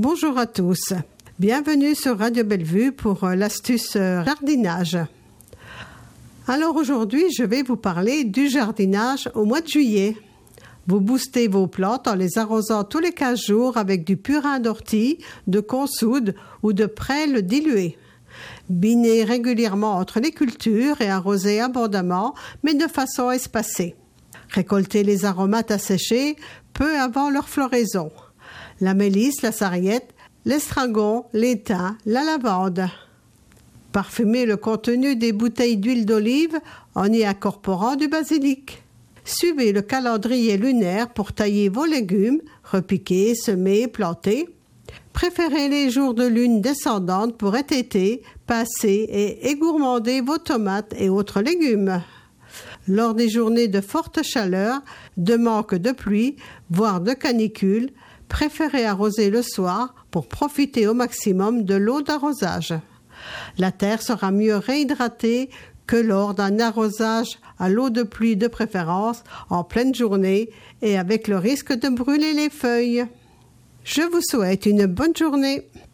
Bonjour à tous. Bienvenue sur Radio Bellevue pour l'astuce jardinage. Alors aujourd'hui, je vais vous parler du jardinage au mois de juillet. Vous boostez vos plantes en les arrosant tous les 15 jours avec du purin d'ortie, de consoude ou de prêle dilué. Binez régulièrement entre les cultures et arrosez abondamment, mais de façon espacée. Récoltez les aromates asséchés peu avant leur floraison. La mélisse, la sarriette, l'estragon, l'étain, la lavande. Parfumez le contenu des bouteilles d'huile d'olive en y incorporant du basilic. Suivez le calendrier lunaire pour tailler vos légumes, repiquer, semer, planter. Préférez les jours de lune descendante pour étêter, passer et égourmander vos tomates et autres légumes. Lors des journées de forte chaleur, de manque de pluie, voire de canicule, préférez arroser le soir pour profiter au maximum de l'eau d'arrosage. La terre sera mieux réhydratée que lors d'un arrosage à l'eau de pluie de préférence en pleine journée et avec le risque de brûler les feuilles. Je vous souhaite une bonne journée.